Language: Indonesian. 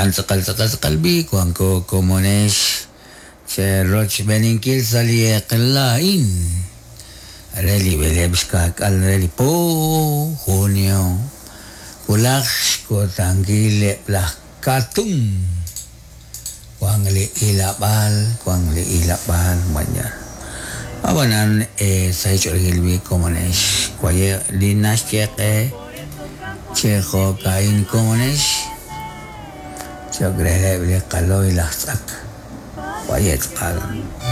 Ran sakal bi kuang ko komonesh che roch beninkil saliek lain. Reli belebska kal reli po junio. Kulak ko tanggile plah katung. Kuang li ilapal banyak. Abanan saya curi komonesh kuaya dinas cek Chejo kain komonesh Chogrele bile kaloy lahsak Wayet kal